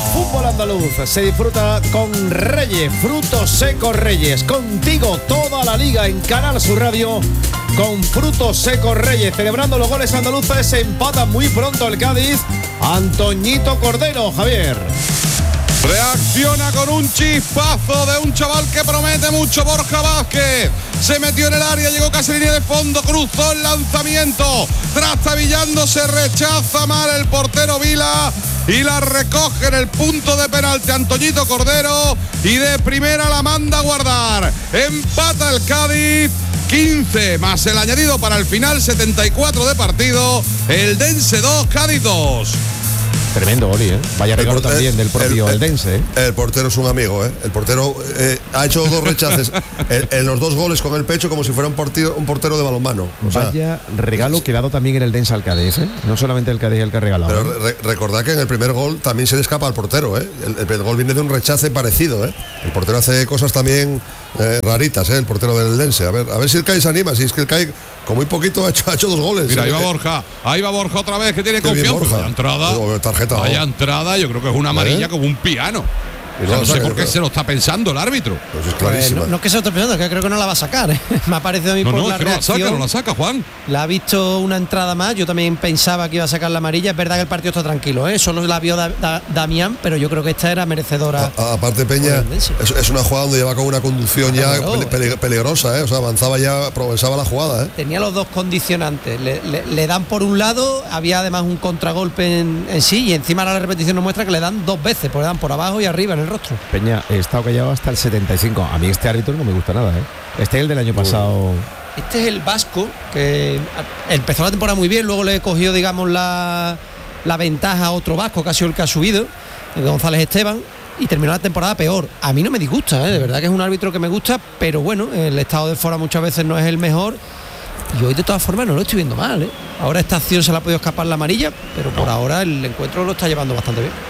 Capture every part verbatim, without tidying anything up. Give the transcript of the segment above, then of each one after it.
fútbol andaluz se disfruta con Reyes, Frutos Secos Reyes. Contigo toda la liga en Canal Sur Radio con Frutos Secos Reyes. Celebrando los goles andaluces, se empata muy pronto el Cádiz. Antoñito Cordero, Javier. Reacciona con un chispazo de un chaval que promete mucho, Borja Vázquez. Se metió en el área, llegó casi a línea de fondo, cruzó el lanzamiento. Trastabillando, se rechaza mal el portero Vila y la recoge en el punto de penalti Antoñito Cordero y de primera la manda a guardar. Empata el Cádiz. quince más el añadido para el final, setenta y cuatro de partido. El Dense dos, Cádiz dos. Tremendo Oli, ¿eh? Vaya regalo el, también del propio el, el, Eldense, ¿eh? El portero es un amigo, ¿eh? El portero eh, ha hecho dos rechaces en, en los dos goles con el pecho como si fuera un, portero, un portero de balonmano. O sea, vaya regalo que ha dado también en el Eldense al Cádiz, ¿eh? No solamente el Cádiz el que ha regalado. Pero re, recordad que en el primer gol también se le escapa al portero, ¿eh? El, el gol viene de un rechace parecido, ¿eh? El portero hace cosas también eh, raritas, ¿eh? El portero del Eldense. A ver, a ver si el Cádiz se anima, si es que el Cádiz con muy poquito ha hecho, ha hecho dos goles. Mira, ¿eh? ahí va Borja, ahí va Borja otra vez, que tiene confianza. Vaya entrada, oh, tarjeta, vaya oh. entrada, yo creo que es una amarilla ¿Eh? como un piano. O sea, no sé por qué se lo está pensando el árbitro. Pues es clarísimo. Pues no, no es que se lo esté pensando, es que creo que no la va a sacar. ¿eh? Me ha parecido a mí no, por no, la es que no la saca, no la saca, Juan. La ha visto una entrada más, yo también pensaba que iba a sacar la amarilla. Es verdad que el partido está tranquilo, ¿eh? Solo la vio da, da, Damián, pero yo creo que esta era merecedora. A, a, aparte Peña, es, es una jugada donde lleva con una conducción ya claro, pele, peligrosa, ¿eh? O sea, avanzaba ya, progresaba la jugada, ¿eh? Tenía los dos condicionantes. Le, le, le dan por un lado, había además un contragolpe en, en sí, y encima la repetición nos muestra que le dan dos veces, porque le dan por abajo y arriba en el rostro. Peña, he estado callado hasta el setenta y cinco. A mí este árbitro no me gusta nada, ¿eh? Este es el del año pasado. Este es el vasco, que empezó la temporada muy bien, luego le cogió, digamos, la, la ventaja a otro vasco, que ha sido el que ha subido, González Esteban, y terminó la temporada peor. A mí no me disgusta, ¿eh? De verdad que es un árbitro que me gusta, pero bueno, el estado de forma muchas veces no es el mejor. Y hoy de todas formas no lo estoy viendo mal, ¿eh? Ahora esta acción se la ha podido escapar la amarilla, pero por no. ahora el encuentro lo está llevando bastante bien.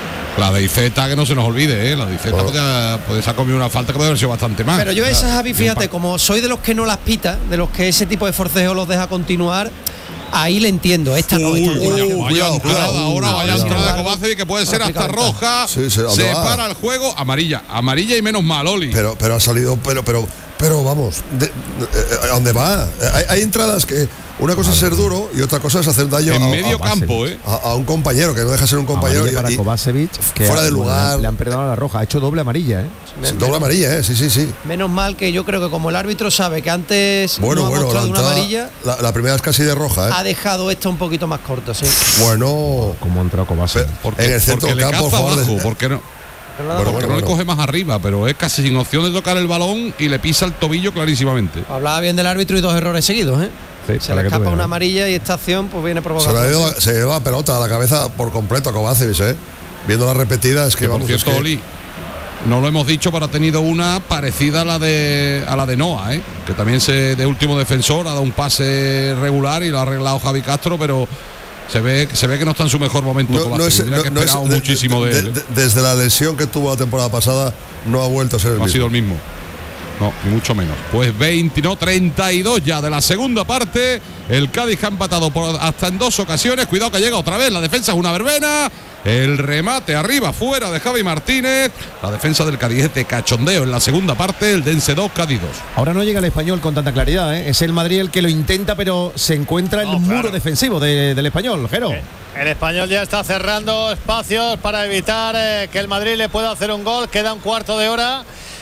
La de Iceta, que no se nos olvide, ¿eh? La de Iceta oh. puede, puede se ha comido una falta que puede haber sido bastante más. Pero yo esa, Javi, fíjate, como soy de los que no las pita, de los que ese tipo de forcejeo los deja continuar, ahí le entiendo. Esta no, esta Uy, vaya, vaya entrada ahora, vaya entrada de Kovacevic, que puede ser hasta roja. Sí, se, se para el juego, amarilla, amarilla y menos mal, Oli. Pero, pero ha salido, pero, pero, pero vamos, de, de, de, ¿a dónde va? Hay, hay entradas que una cosa es ser duro y otra cosa es hacer daño en a, medio a, campo, ¿eh? A, a un compañero que no deja ser un compañero. Amarilla para Kovacevic, que fuera de lugar. Le, le han perdonado la roja, ha hecho doble amarilla, ¿eh? Sí, doble amarilla, ¿eh? Sí, sí, sí. Menos mal que yo creo que como el árbitro sabe que antes bueno, no bueno, ha mostrado entrada, una amarilla, la, la primera es casi de roja, ¿eh? Ha dejado esta un poquito más corta, sí. Bueno, como ha entrado Kovacevic. En el centro del campo, abajo, de... ¿por qué no? Bueno, porque bueno, no bueno. le coge más arriba, pero es casi sin opción de tocar el balón y le pisa el tobillo clarísimamente. Hablaba bien del árbitro y dos errores seguidos, ¿eh? Sí, se le escapa una amarilla y esta acción pues viene provocada. Se, lleva, se lleva la pelota a la cabeza por completo a Kovacevic, ¿eh? Viendo la repetida es que, que vamos, por cierto, es que... Oli, no lo hemos dicho, pero ha tenido una parecida a la de a la de Noah, ¿eh? Que también se de último defensor ha dado un pase regular y lo ha arreglado Javi Castro, pero se ve se ve que no está en su mejor momento. No, no es, no, que no es, muchísimo de, de, de, él. de, desde la lesión que tuvo la temporada pasada no ha vuelto a ser el no mismo. ha sido el mismo. No, ni mucho menos. Pues veinte, no, treinta y dos ya de la segunda parte. El Cádiz ha empatado por hasta en dos ocasiones. Cuidado que llega otra vez. La defensa es una verbena. El remate arriba, fuera de Javi Martínez. La defensa del Cádiz es de cachondeo en la segunda parte. El Dense dos, Cádiz dos. Ahora no llega el Español con tanta claridad, ¿eh? Es el Madrid el que lo intenta, pero se encuentra el no, muro claro. defensivo de, del Español, Jero. Eh, el Español ya está cerrando espacios para evitar eh, que el Madrid le pueda hacer un gol. Queda un cuarto de hora.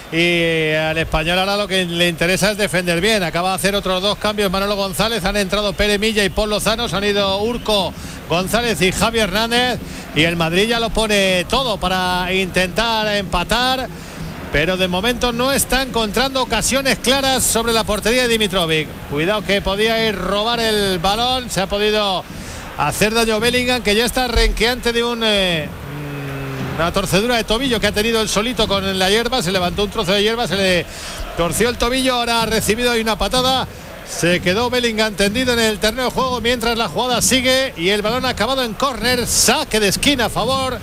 Y al Español ahora lo que le interesa es defender bien. Acaba de hacer otros dos cambios Manolo González. Han entrado Pere Milla y Paul Lozano. Se han ido Urco González y Javi Hernández. Y el Madrid ya lo pone todo para intentar empatar, pero de momento no está encontrando ocasiones claras sobre la portería de Dimitrovic. Cuidado que podía ir robar el balón. Se ha podido hacer daño Bellingham, que ya está renqueante de un... Eh, una torcedura de tobillo que ha tenido él solito con la hierba. Se levantó un trozo de hierba, se le torció el tobillo. Ahora ha recibido ahí una patada. Se quedó Bellingham tendido en el terreno de juego mientras la jugada sigue y el balón ha acabado en córner. Saque de esquina a favor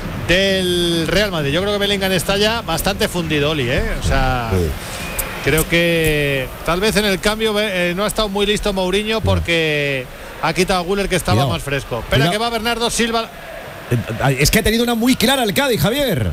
del Real Madrid. Yo creo que Bellingham está ya bastante fundido, Oli, ¿eh? O sea, sí. Creo que tal vez en el cambio eh, no ha estado muy listo Mourinho porque ha quitado a Güler, que estaba Cuidado. más fresco. Espera Cuidado. que va Bernardo Silva. Es que ha tenido una muy clara el Cádiz, Javier.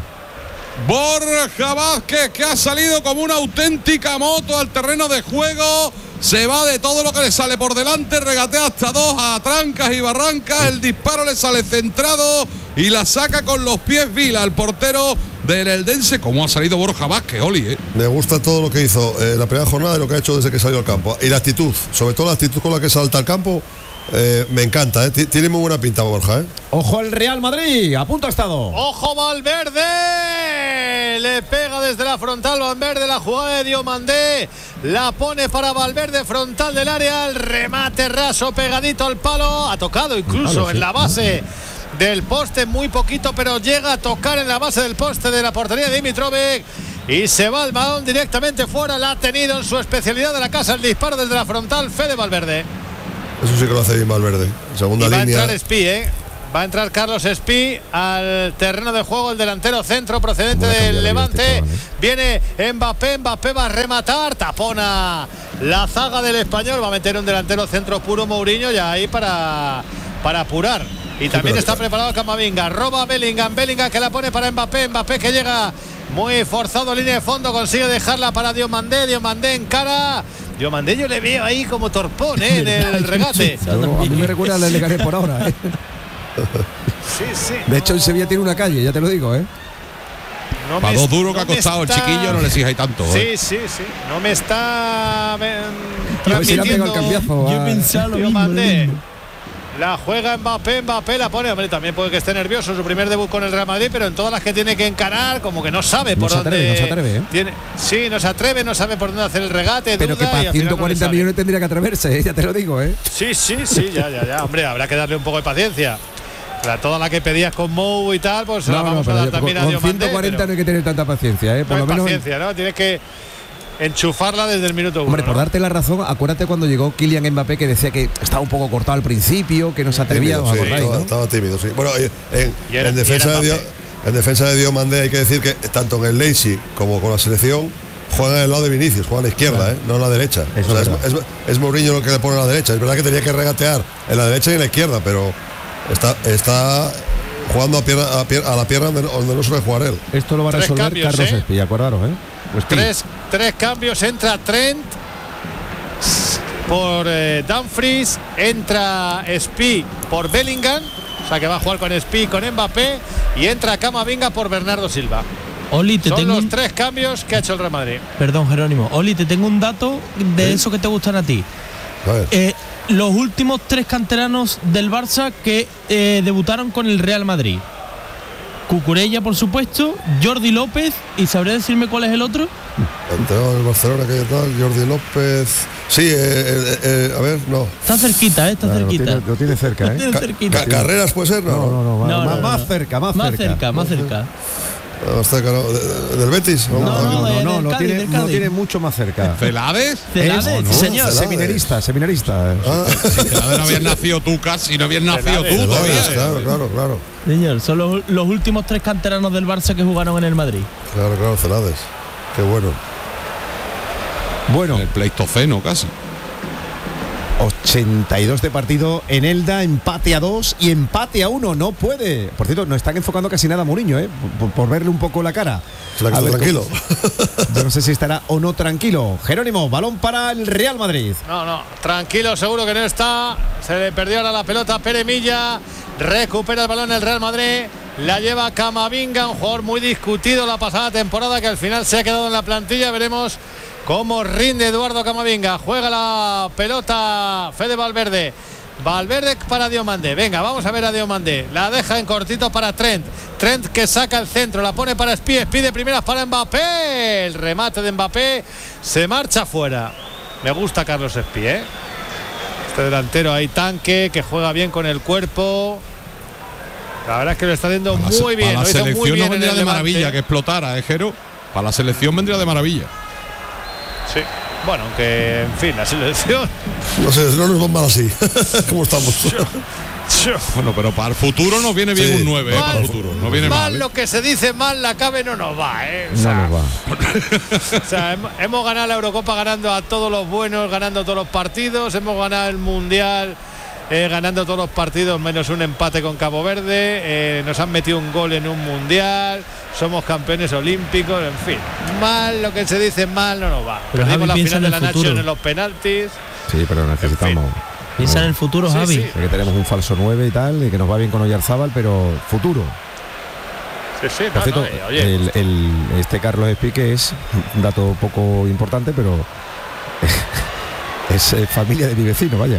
Borja Vázquez, que ha salido como una auténtica moto al terreno de juego. Se va de todo lo que le sale por delante, regatea hasta dos a trancas y barrancas. El disparo le sale centrado y la saca con los pies Vila, el portero del Eldense. ¿Cómo ha salido Borja Vázquez, Oli? ¿eh? Me gusta todo lo que hizo eh, la primera jornada y lo que ha hecho desde que salió al campo. Y la actitud, sobre todo la actitud con la que salta al campo, eh, me encanta. Eh. Tiene muy buena pinta Borja. ¿eh? Ojo al Real Madrid, a punto ha estado. ¡Ojo Valverde! Le pega desde la frontal Valverde, la jugada de Diomandé. La pone para Valverde, frontal del área. El remate raso pegadito al palo. Ha tocado incluso Claro, sí. en la base del poste, muy poquito, pero llega a tocar en la base del poste de la portería de Dimitrovic. Y se va el balón directamente fuera. La ha tenido en su especialidad de la casa, el disparo desde la frontal, Fede Valverde. Eso sí que lo hace bien Valverde. Segunda Y va línea. a entrar Espí, ¿eh? Va a entrar Carlos Espí al terreno de juego, el delantero centro procedente del Levante. Viene Mbappé, Mbappé va a rematar, tapona la zaga del Español, va a meter un delantero centro puro Mourinho ya ahí para, para apurar. Y también está preparado Camavinga, roba Bellingham, Bellingham que la pone para Mbappé, Mbappé que llega muy forzado, línea de fondo, consigue dejarla para Diomandé, Diomandé en cara. Diomandé yo le veo ahí como torpón, ¿eh? En el regate. Yo, a mí me recuerda al de Leganés por ahora. ¿eh? Sí, sí. De hecho, en Sevilla tiene una calle, ya te lo digo, ¿eh? No Para me- dos duros que no ha me costado el está- chiquillo, no le exijáis tanto. Sí, ¿eh? sí, sí. No me está eh, A ver si le ha pegado el transmitiendo. cambiazo. Yo a- pensaba lo mismo, lo Diomandé. mismo. La juega Mbappé, Mbappé la pone. Hombre, también puede que esté nervioso su primer debut con el Real Madrid, pero en todas las que tiene que encarar, como que no sabe No por se atreve, dónde. no se atreve, ¿eh? Tiene, sí, no se atreve, no sabe por dónde hacer el regate. Pero duda, que para y al final ciento no le cuarenta sale. millones tendría que atreverse, ¿eh? Ya te lo digo, ¿eh? Sí, sí, sí, ya, ya, ya. Hombre, habrá que darle un poco de paciencia. La, toda la que pedías con Mou y tal, pues se la vamos a dar yo- también a con Diomandé, ciento cuarenta pero no hay que tener tanta paciencia, ¿eh? Por no lo hay menos. paciencia, ¿no? Tienes que enchufarla desde el minuto uno. Hombre, por ¿no? darte la razón, acuérdate cuando llegó Kylian Mbappé que decía que estaba un poco cortado al principio, que no se atrevía, Tímido, ¿os sí, acordáis, estaba, no? estaba tímido, sí. Bueno, en, Y era- en y defensa era de Dio, Mbappé. en defensa de Diomandé hay que decir que tanto en el Leipzig como con la selección juegan en el lado de Vinicius, juegan a la izquierda, ¿eh? No en la derecha. Eso O sea, es es, verdad. es- es Mourinho lo que le pone a la derecha. Es verdad que tenía que regatear en la derecha y en la izquierda, pero está, está jugando a, pierna, a, pier- a la pierna donde, no- donde no suele jugar él. Esto lo va a Tres resolver cambios, Carlos ¿eh? Espí, acordaros, ¿eh? Pues Tres, tres cambios, entra Trent por eh, Dumfries, entra Espí por Bellingham, o sea que va a jugar con Espí y con Mbappé, y entra Camavinga por Bernardo Silva. Oli, te Son tengo los un... tres cambios que ha hecho el Real Madrid. Perdón, Jerónimo. Oli, te tengo un dato de eso que te gustan a ti. A ver. Eh, los últimos tres canteranos del Barça que eh, debutaron con el Real Madrid. Cucurella, por supuesto, Jordi López, y ¿sabría decirme cuál es el otro? Entrenador del Barcelona, que tal, Jordi López. Sí, eh, eh, eh, a ver, no. Está cerquita, ¿eh? Está Claro, lo, cerquita. tiene, lo tiene cerca, Lo ¿eh? tiene Ca- cerquita. ca- ¿Carreras puede ser? No, No, no, no, No, más, no, más no. cerca, más, Más cerca, más cerca. Más cerca, no. ¿De- de- ¿Del Betis? No, No, no, no, del no, lo Cádiz, tiene, del lo Cádiz. tiene mucho más cerca. ¿Celades? Celades, Es- sí, no, señor. Celades. Seminarista, seminarista. Ah, Celades no habías nacido tú casi, no habías nacido tú Celades, todavía. Celades, claro, claro, claro. Señor, son los, los últimos tres canteranos del Barça que jugaron en el Madrid. Claro, claro, Celades. Qué bueno. Bueno, En el Pleistoceno casi. ochenta y dos de partido en Elda, empate a dos y empate a uno, no puede. Por cierto, no están enfocando casi nada a Mourinho, ¿eh? por, por verle un poco la cara. La que A está ver tranquilo. cómo- Yo no sé si estará o no tranquilo. Jerónimo, balón para el Real Madrid. No, no, tranquilo, seguro que no está. Se le perdió ahora la pelota a Pere Milla. Recupera el balón el Real Madrid. La lleva Camavinga, un jugador muy discutido la pasada temporada que al final se ha quedado en la plantilla. Veremos cómo rinde Eduardo Camavinga. Juega la pelota Fede Valverde. Valverde para Diomandé. Venga, vamos a ver a Diomandé. La deja en cortito para Trent. Trent que saca el centro, la pone para Espí. Espí de primeras para Mbappé. El remate de Mbappé se marcha fuera. Me gusta Carlos Espí, ¿eh? Este delantero ahí, tanque, que juega bien con el cuerpo. La verdad es que lo está haciendo Para la se- muy bien. Para Lo la hizo muy selección bien no en vendría el de Levante. maravilla que explotara, ¿eh, Jero? Para la selección vendría de maravilla. Sí. Bueno, aunque, en fin, la selección. No sé, no nos van mal así. ¿Cómo estamos? Bueno, pero para el futuro nos viene bien Sí. un nueve, ¿eh? Para el futuro. No viene mal mal. ¿eh? lo que se dice, mal la cabe no nos va, ¿eh? O No sea, nos va. o sea, hemos, hemos ganado la Eurocopa ganando a todos los buenos, ganando todos los partidos. Hemos ganado el Mundial eh, ganando todos los partidos menos un empate con Cabo Verde, eh, nos han metido un gol en un mundial, somos campeones olímpicos, en fin, mal lo que se dice, mal no nos va. Pero Perdimos Javi, la final de la futuro. Nación en los penaltis. Sí, pero necesitamos. En Piensa en el futuro, Sí, Javi. sí. Que tenemos un falso nueve y tal, y que nos va bien con Oyarzábal, pero futuro. Sí, sí, Por no, cierto, no, eh, oye, el, el- este Carlos Espí, que es un dato poco importante, pero es eh, familia de mi vecino, vaya.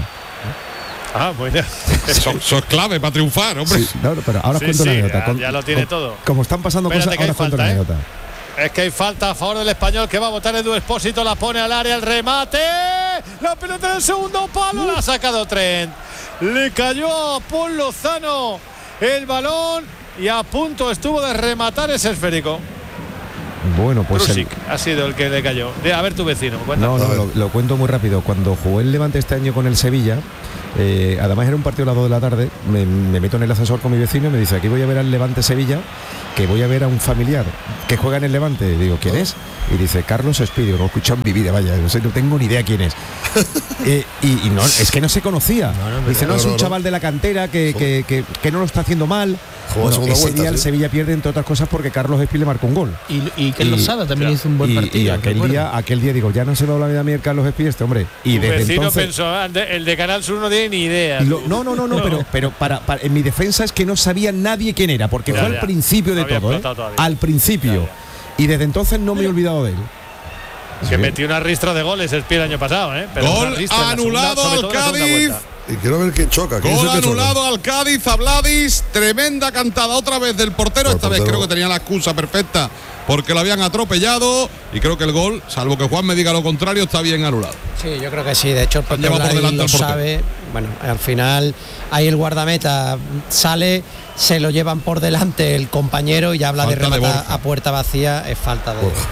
ah, bueno. Eso, eso es clave para triunfar, hombre. Sí, no, pero ahora os Sí, cuento sí, una anécdota. ya- Con- ya lo tiene con- todo. Como están pasando Espérate cosas, que hay ahora os cuento falta, una ¿eh? anécdota. Es que hay falta a favor del Español, que va a votar Edu Expósito, la pone al área, el remate, la pelota en el segundo palo, la ha sacado Trent, le cayó a Paul Lozano el balón y a punto estuvo de rematar ese esférico. Bueno, pues el- Krusik ha sido el que le cayó. De, a ver tu vecino, cuéntame. no, A no, ver. lo, lo cuento muy rápido. Cuando jugué el Levante este año con el Sevilla, eh, además era un partido a las dos de la tarde, me, me meto en el ascensor con mi vecino y me dice, aquí voy a ver al Levante Sevilla, que voy a ver a un familiar que juega en el Levante. Y digo, ¿quién es? Y dice, Carlos Espí. Digo, no he escuchado en mi vida, vaya, no sé, no tengo ni idea quién es. Eh, y, y no, es que no se conocía. Dice, no, no, es no, un no. chaval de la cantera que, que, que, que no lo está haciendo mal. Jugó Bueno, segunda ese vuelta, día el sí. Sevilla pierde, entre otras cosas, porque Carlos Espí le marcó un gol. Y, y Carlos Y- Sada también hizo un buen Y, partido. y aquel recuerdo. día, aquel día digo, ya no se me habla de mí el Carlos Espí, este hombre. Y Tu desde vecino entonces. pensó, ah, de- el de Canal Sur no tiene ni idea. Lo- no, no, no, no, pero, pero para, para- en mi defensa es que no sabía nadie quién era, porque Ya, fue al ya. principio No de había todo, ¿eh? explotado todavía. Al principio. Ya, ya. Y desde entonces no me he olvidado de él. Que Sí. metió una ristra de goles el pie el año pasado, ¿eh? Pero Gol una ristra en la segunda, anulado sobre al todo en la segunda Cádiz. vuelta. Y quiero ver quién choca. ¿Quién es Gol el que choca? anulado al Cádiz, a Vladis, tremenda cantada otra vez del portero, El esta vez portero. creo que tenía la excusa perfecta porque lo habían atropellado y creo que el gol, salvo que Juan me diga lo contrario, está bien anulado. Sí, yo creo que sí. De hecho, el Han propio llevado por Blay delante lo al portero. sabe. Bueno, al final ahí el guardameta sale, se lo llevan por delante el compañero y ya habla de Falta de rematar Borja. a puerta vacía. Es falta de. Borja.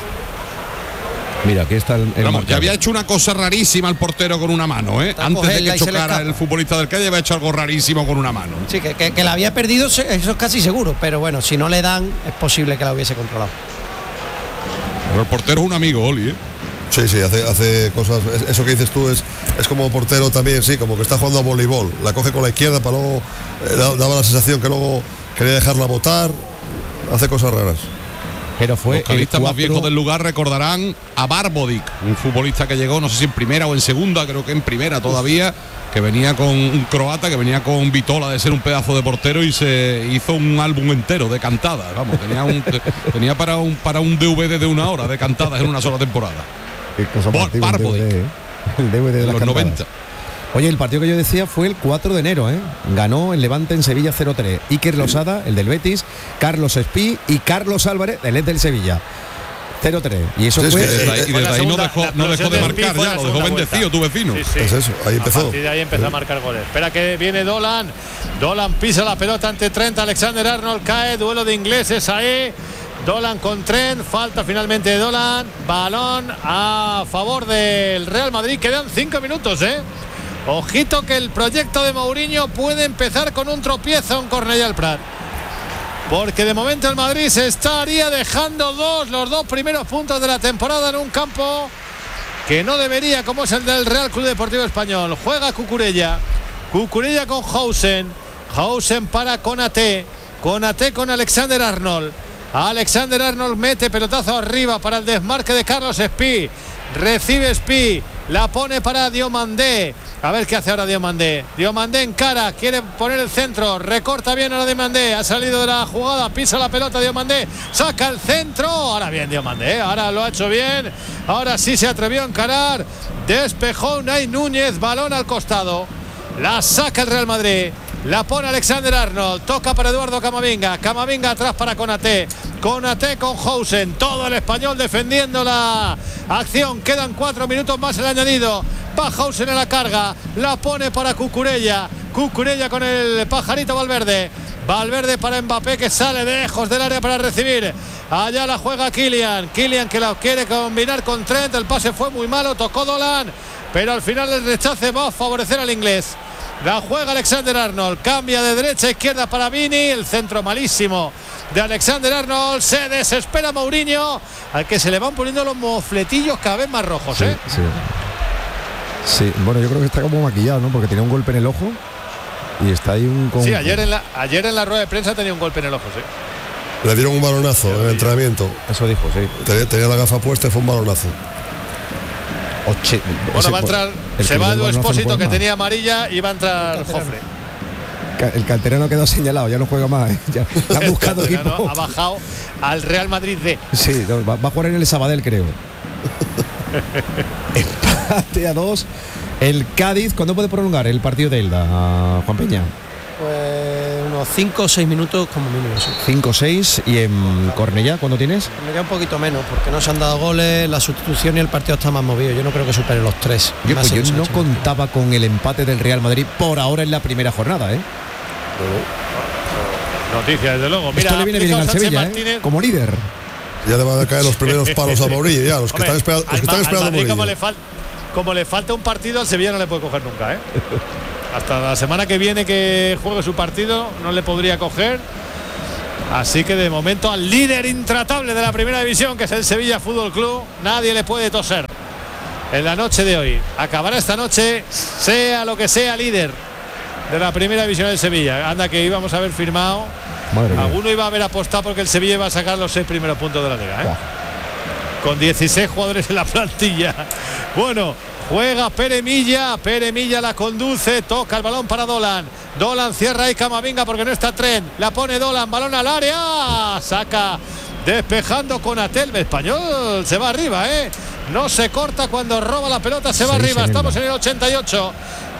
Mira, aquí está el, el Vamos, ya marcador. había hecho una cosa rarísima el portero con una mano, ¿eh? Está Antes de cogerla que y se le chocara escapa. el futbolista del Cádiz, había hecho algo rarísimo con una mano. Sí, que, que, que la había perdido, se- eso es casi seguro. Pero bueno, si no le dan, es posible que la hubiese controlado. Pero el portero es un amigo, Oli, ¿eh? Sí, sí, hace, hace cosas. es- Eso que dices tú es, es como portero también, sí, como que está jugando a voleibol. La coge con la izquierda para luego. eh, da- daba la sensación que luego quería dejarla botar. Hace cosas raras. Pero fue Los cadistas el más cuatro- viejos del lugar recordarán a Barbodic, un futbolista que llegó, no sé si en primera o en segunda, creo que en primera todavía, que venía con un croata, que venía con Vitola de ser un pedazo de portero y se hizo un álbum entero de cantadas. Vamos, tenía, un, tenía para un para un D V D de una hora de cantadas en una sola temporada. Qué cosa Bar- más antigua, el Barbodic. D V D, ¿eh? El D V D de En las los cantadas. noventa. Oye, el partido que yo decía fue el cuatro de enero, ¿eh? Ganó el Levante en Sevilla cero tres. Iker Losada, el del Betis, Carlos Espí y Carlos Álvarez, el ex del Sevilla. cero tres. Y eso Sí, es fue. que, Y desde ahí, y Fue desde la ahí no segunda- dejó, la no dejó de explosión del marcar Pi fue ya, la lo dejó segunda bendecido vuelta. tu vecino. Sí, sí. Es eso, ahí empezó. A partir de ahí empezó a marcar goles. Espera que viene Dolan. Dolan pisa la pelota ante Trent. Alexander Arnold cae. Duelo de ingleses ahí. Dolan con Trent. Falta finalmente de Dolan. Balón a favor del Real Madrid. Quedan cinco minutos, ¿eh? Ojito que el proyecto de Mourinho puede empezar con un tropiezo en Cornellà del Prat. Porque de momento el Madrid se estaría dejando dos, los dos primeros puntos de la temporada en un campo que no debería, como es el del Real Club Deportivo Español. Juega Cucurella, Cucurella con Hausen, Hausen para Konaté, Konaté con Alexander Arnold. Alexander Arnold mete pelotazo arriba para el desmarque de Carlos Espí. Recibe Espí, la pone para Diomandé. A ver qué hace ahora Diomandé. Diomandé en cara, quiere poner el centro, recorta bien ahora Diomandé. Ha salido de la jugada, pisa la pelota Diomandé, saca el centro. Ahora bien Diomandé, ahora lo ha hecho bien. Ahora sí se atrevió a encarar. Despejó Unai Núñez, balón al costado. La saca el Real Madrid. La pone Alexander Arnold. Toca para Eduardo Camavinga. Camavinga atrás para Konaté. Konaté con Hausen. Todo el español defendiendo la acción. Quedan cuatro minutos más el añadido. Va Hausen en la carga. La pone para Cucurella. Cucurella con el pajarito Valverde. Valverde para Mbappé que sale lejos del área para recibir. Allá la juega Kylian. Kylian que la quiere combinar con Trent. El pase fue muy malo. Tocó Dolan. Pero al final el rechace va a favorecer al inglés. La juega Alexander Arnold, cambia de derecha a izquierda para Vini, el centro malísimo de Alexander Arnold, se desespera Mourinho, al que se le van poniendo los mofletillos cada vez más rojos, ¿eh? Sí. Sí, bueno, yo creo que está como maquillado, ¿no? Porque tiene un golpe en el ojo y está ahí un... Con... Sí, ayer en, la, ayer en la rueda de prensa tenía un golpe en el ojo, sí. Le dieron un balonazo en el entrenamiento. Eso dijo, sí. Tenía, tenía la gafa puesta y fue un balonazo. Oche, bueno, ese, va a entrar, se va Edu Expósito, que más. tenía amarilla, y va a entrar Jofre. El canterano quedó señalado, ya no juega más, ¿eh? Ya ha buscado equipo. Ha bajado al Real Madrid D. Sí, no, va, va a jugar en el Sabadell, creo. Empate a dos. El Cádiz, ¿cuándo puede prolongar el partido de Elda, Juan Peña? Pues unos cinco o seis minutos como mínimo. Sí. cinco o seis. ¿Y en Cornellá cuándo tienes? Cornellá un poquito menos, porque no se han dado goles, la sustitución y el partido está más movido. Yo no creo que supere los tres. Yo, pues yo no contaba con el empate del Real Madrid por ahora en la primera jornada, ¿eh? Noticia, desde luego. Mira, esto le viene bien al Sevilla, ¿eh? Como líder. Ya le van a caer los primeros palos a Mourinho, ya, los que Hombre, están esperando, los que están esperando a Mourinho. Como le, fal, como le falta un partido, al Sevilla no le puede coger nunca, ¿eh? Hasta la semana que viene que juegue su partido no le podría coger. Así que de momento al líder intratable de la primera división, que es el Sevilla Fútbol Club, nadie le puede toser en la noche de hoy. Acabará esta noche, sea lo que sea, líder de la primera división del Sevilla. Anda que íbamos a haber firmado. Madre Alguno mía. iba a haber apostado porque el Sevilla iba a sacar los seis primeros puntos de la liga, ¿eh? Oh. Con dieciséis jugadores en la plantilla. Bueno, juega Pere Milla, Pere Milla la conduce, toca el balón para Dolan. Dolan cierra ahí Camavinga porque no está Tren. La pone Dolan, balón al área. Saca despejando con Atel. Español se va arriba, ¿eh? No se corta cuando roba la pelota, se va sí, arriba. Estamos en el ochenta y ocho.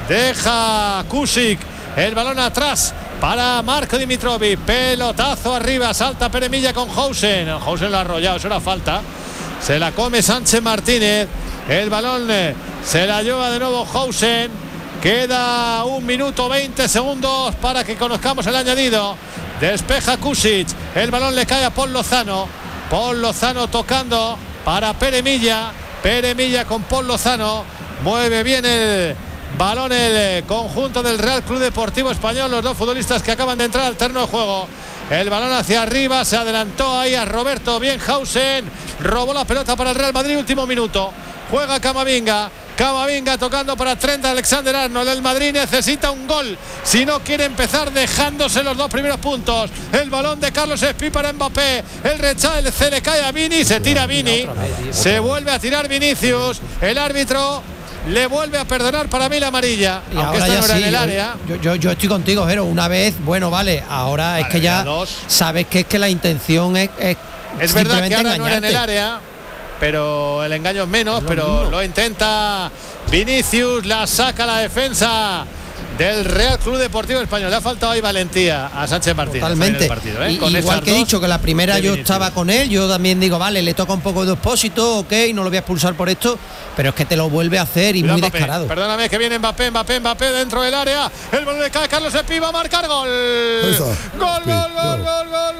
Deja Kusic el balón atrás para Marco Dimitrovic. Pelotazo arriba, salta Pere Milla con Hausen. Hausen lo ha arrollado, eso era falta. Se la come Sánchez Martínez. El balón se la lleva de nuevo Hausen. Queda un minuto veinte segundos para que conozcamos el añadido. Despeja Kusic. El balón le cae a Paul Lozano. Paul Lozano tocando para Pere Milla. Pere Milla con Paul Lozano. Mueve bien el balón el conjunto del Real Club Deportivo Español. Los dos futbolistas que acaban de entrar al terreno de juego. El balón hacia arriba, se adelantó ahí a Roberto Bienhausen. Robó la pelota para el Real Madrid, último minuto. Juega Camavinga. Camavinga tocando para Trent Alexander-Arnold. El Madrid necesita un gol si no quiere empezar dejándose los dos primeros puntos. El balón de Carlos Espí para Mbappé. El rechazo se le cae a Vini. Se tira Vini. Se vuelve a tirar Vinicius. El árbitro le vuelve a perdonar para mí la amarilla, y aunque ahora esta no era sí, en el área. Yo, yo, yo estoy contigo, Jero. Una vez, bueno, vale, ahora vale, es que ya dos. Sabes que es que la intención es Es, es verdad que ahora engañarte. No era en el área, pero el engaño es menos, pero mismo. Lo intenta Vinicius, la saca la defensa del Real Club Deportivo Español. Le ha faltado ahí valentía a Sánchez Martínez. Totalmente. En el partido, ¿eh? Y, con igual que he dicho que la primera yo estaba con él, yo también digo, vale, le toca un poco de Expósito, ok, no lo voy a expulsar por esto, pero es que te lo vuelve a hacer y Cuidado muy Mbappé. Descarado. Perdóname, que viene Mbappé, Mbappé, Mbappé dentro del área. El balón le cae a Carlos Espí, va a marcar gol. Gol, gol, gol, gol, gol,